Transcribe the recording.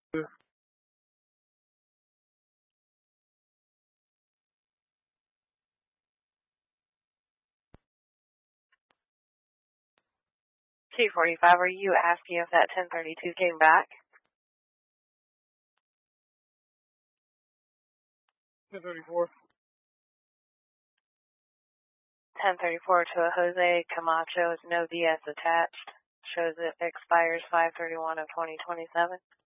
245, are you asking if that 1032 came back? 1034. 1034 to a Jose Camacho with no DS attached. Shows it expires 5/31 of 2027.